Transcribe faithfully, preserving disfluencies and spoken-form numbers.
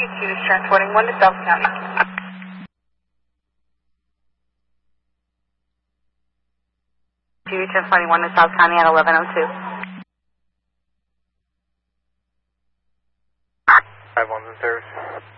two two is transporting one to South County. two transporting one to South County at eleven oh two. five one's in service.